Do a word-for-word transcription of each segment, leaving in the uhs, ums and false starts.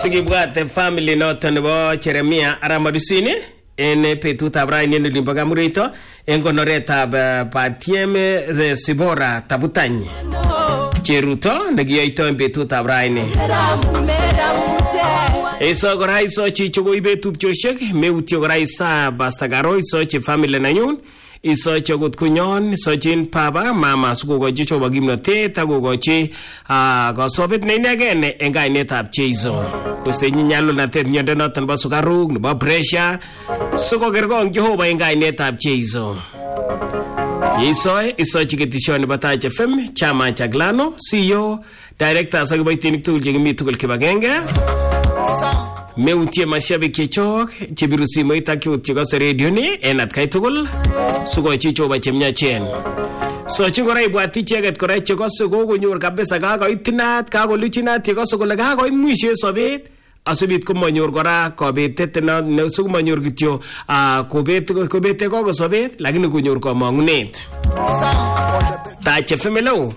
Sikibwate family noton nebo Jeremia Aramadusini en betutab raini en olimbo Kamurito en konoretab Batiem Sibora Tabutany Cheruto nekiyoito en betutab raini. Eso kora iso chicho koibe tupchoshek meutyo kora isa bastagaro iso chi family nanyun iso chogot kunyon iso chin papa mama sukogochi choba gimnotet akogochi kosobet ne inegen en kainetab Jeiso. Koste nyalulnatet nyondo noton nebo sukaruk nebo pressure sukokergong Jehova en kainetab Jeiso. Iso iso chikitishoni nebo Taach F M chama cha Glano C E O directors ak kiboitinik tugul chekimi tugul kibagenge. Meutie mashabik chechok chebiru simoit ak kyut chekose radio ni en atkai tugul sukochi Jehova chemyachen. So chingora ibwati icheket kora chekose kokonyor kabisa kakoitinat kakoluchinat yekose kole kakoit mwisho sobet asubit komanyor kora kobetet na sukumanyor kityo kobet kobete kokosobet lakini konyor komangunet. Taach F M hello.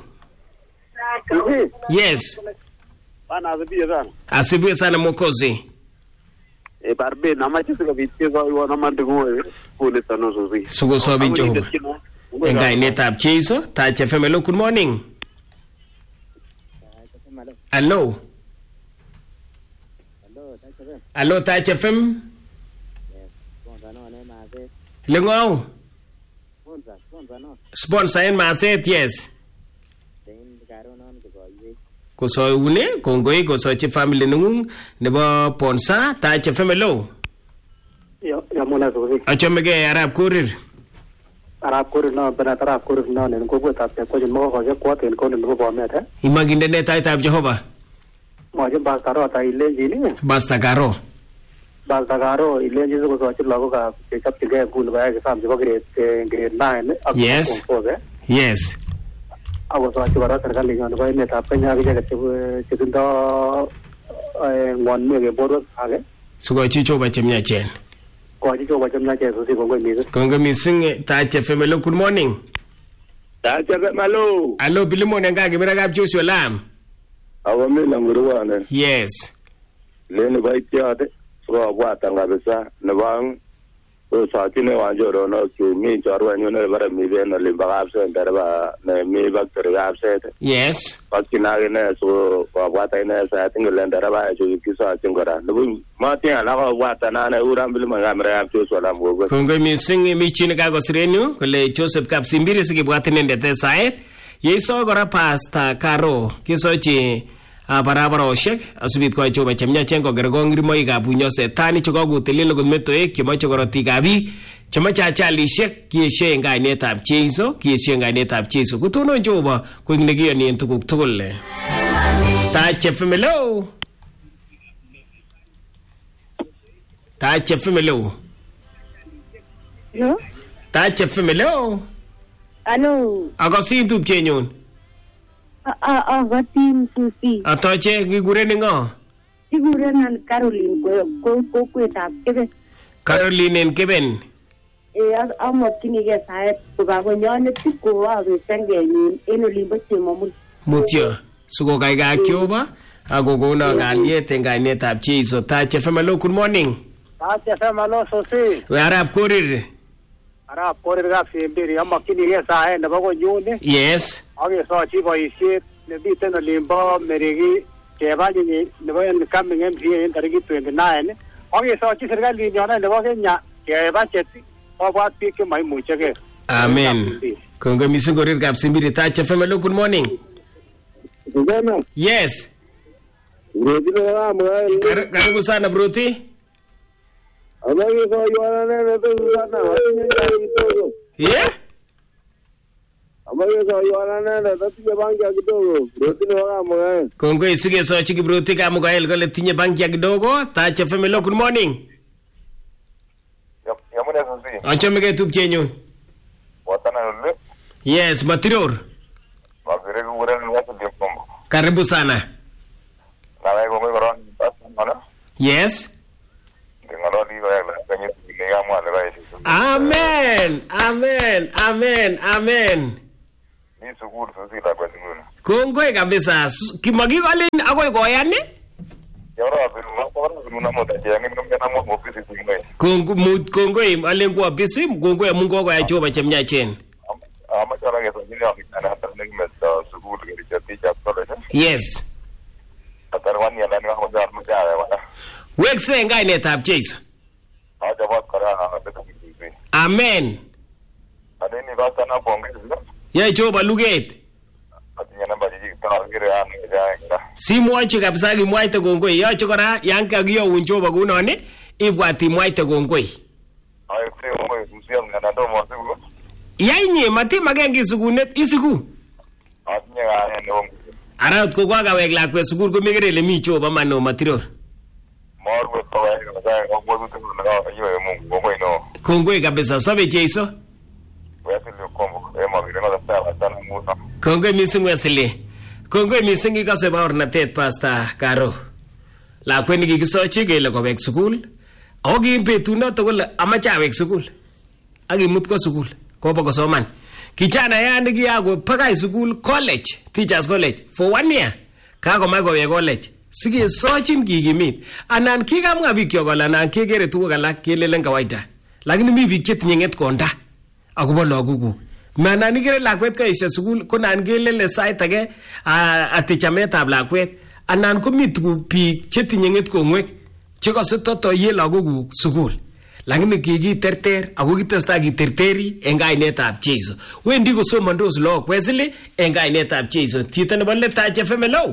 Yes. Bana asibiye sana. Asibiye sana Mwokozi. E barbe na machi siko bitiko iwana mandugo pole sana sozi. Sugo sobi Jehova. En kainetab Jeiso. Taach F M hello, good morning. Hello. Hello Taach F M. Lengo. Sponsor en Maset, yes. Koso une kongoi koso chi family nung nebo Ponsa Taach F M hello. Yo ya mona sozi. Achomege Arab Kurir. Arab Kurir no bana Arab Kurir no ne ko ko tap ko jin mo ko je ko ten ko ne bo ba met. Imagine ne taitab Jehova. Mo je ba karo ta ile jini. Basta karo. Basta karo ile jini ko so chi logo ka ke kap ke gul ba ke sam je grade grade nine. Yes. Yes. Ako so achibara serikali ngon ko ne tap nya ke ke chindo ngon me ke boros age sugo chicho ba chemyachen ko chicho ba chemyachen so si kongo mi kongo mi sing Taach F M hello, good morning. Taach F M hello. Hello bilimo ngage biragap Joshua Lam. Awo mi langurwane. Yes. Le ne ba itiade so bwata ngabisa ne bang o sa tine wanjoro no ki mi jorwa nyone bara mi be no limba absent darba ne mi bakter absent. Yes. Bakina ne so bwata ne sa tingle darba jo kisa tingora no ma tin ala bwata na ne uram bil mangamra abjo so la mbogo kongo mi sing mi chine ka go srenu kole Joseph Kapsimbiri sigi bwata ne ndete saet yeso gora pasta karo kiso chi barabara oshek asubit ko Jehova chemyachen ko gergongri moi kabunyo setani choko gutelelo gmeto ek kimoche koroti gabi chamacha achalishek kieshe en kainetab Jeiso kieshe en kainetab Jeiso kutono Jehova koinegiyoni en tuguk tugul. Taach F M hello. Taach F M hello. Hello. Taach F M hello. Hello. Agosin tupchenyun. Ah ah gatin Susi. Atoche kiguren ngo? Kiguren Caroline ko ko ko kwetab Keben. Caroline en Keben. Eh amokinige saet ko kagonyonet ko ave sengenyin en olimbo Chemomul. Mutyo suko kaiga Jehova agogona galiet en kainetab Jeiso. Taach F M hello, good morning. Taach F M hello Susi. We Arab Kurir. Arab Kurir ga simbiri amokinige saet nebo ko nyune. Yes. Age so chi boisiet ne biten olimbo Merigi kebaji nebo en coming M C A en tariki twenty-nine. Age so chi serikali nyona nebo Kenya kebajet obwa pik ke mai muchege. Amen. Kongo mising Korir Kapsimbiri. Taach F M hello, good morning. Gana. Yes. Broti no amo. Karibu sana Broti. Amage so yona ne to sana. Yeah? Amage so yona ne to tinye banki kidogo. Broti no amo. Kongo isige so chiki Broti kama gael gole tinye banki kidogo. Taach F M hello, good morning. Yamune Susi. Achomege tupchenyun. Watana le. Yes, Matiror. Bagere kuren watu diopombo. Karibu sana. Na wewe kwa ron basta. Yes. Ngalo di kwa kwenye ya mwale ba. Amen. Amen. Amen. Amen. Ni sukuru Susi ta kwa singuna. Kongoi kabisa. Kimagi kalin akoy koyan ni? Yoro bilu Kongo mut kongo im alengo abisi kongo ya Mungu wako ya Jehova chemnyachen. Yes. Wekse ngainetab Jesu. Amen. Ya Jehova luget. Simwochi kabisa kimwaite kongoi yoche kora yan kakiyoun Jehova kunon ibwat imwaite kongoi. Yainye matimaken ki sukunet isiku. Arat ko kakawek lakwet sukul komi kerele mi Jehova mano matiror. Kongoi kabisa sobe Jesu. Kongoi mising Wesley. Kongoi mising ikase baornatet Pastor Karo. Lakwet nikikisochi kele kowek sukul. Ako ki betunoto kole amache awek sukul. Akimut ko sukul. Kobo kosoman. Kijana yani kiyako pakai sukul college, teachers college for one year. Kakomach kowek college. Sikesochin kikimit. Anan kikamwa biik kyok kole anan kekere tuguk alak kelelen kawaida. Lakini mi biik chetinye ng'etkonda akobo lagokuk. Manan ikere lakwet kaishe sukul ko nan kelele sait age ati chametab lakwet anan komi tuguk biik chetinye ng'etkong'wek chekose totoye lagokuk sukul. Lakini kikiterter ako kitestai kiterteri en kainetab Jesu. Wendi kosomondos lagok Wesley en kainetab Jesu. Tito nebo Leta F M hello.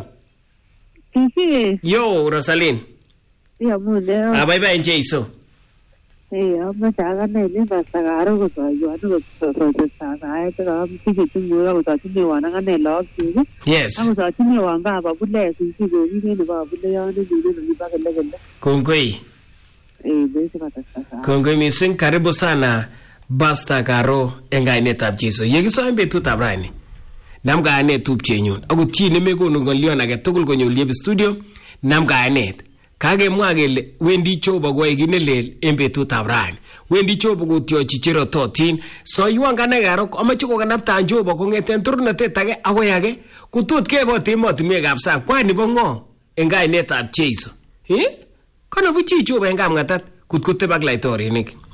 Yo Rosaline. Ya mune. Abaibai Jesu. Eh, ama chaga ne ne Pastor Karo ko so yo anu ko so so sa sa ito ka mti ki ngura ko ta ni wana ngane log ki. Yes. Ako sa ni wanga ba bulle si si go ni ne ba bulle ya ne ni ni ba kale kale. Kongoi. Eh, bese Pastor Karo. Kongoi mising karibu sana Pastor Karo en kainetab Jesu. Yekisoen betutab rani. Nam kainet tupchenyun. Akot chi nemekonu ngolion age tugul konyo liep studio nam kainet. Kakemwa kele wendi Jehova koyai kit nelel en betutab rani. Wendi Jehova kotyochi cherototin. Soiwon kane Karo amache kokanaptan Jehova kong'eten torornatet age akoi age kotot kebote emotinwekab sang. Kwani bo ng'o en kainetab Jesu? Eh? Konobu chi Jehova en kapng'atat kut koteb ak laitorinik.